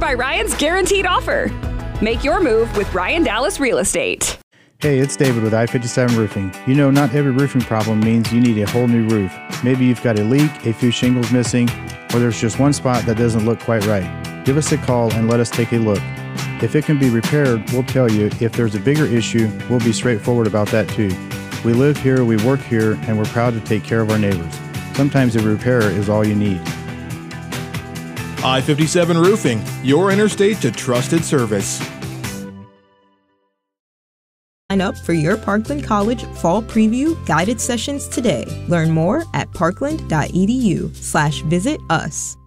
by Ryan's Guaranteed Offer. Make your move with Ryan Dallas Real Estate. Hey, it's David with I-57 Roofing. You know, not every roofing problem means you need a whole new roof. Maybe you've got a leak, a few shingles missing, or there's just one spot that doesn't look quite right. Give us a call and let us take a look. If it can be repaired, we'll tell you. If there's a bigger issue, we'll be straightforward about that too. We live here, we work here, and we're proud to take care of our neighbors. Sometimes a repair is all you need. I-57 Roofing, your interstate to trusted service. Sign up for your Parkland College Fall Preview guided sessions today. Learn more at parkland.edu/visit us.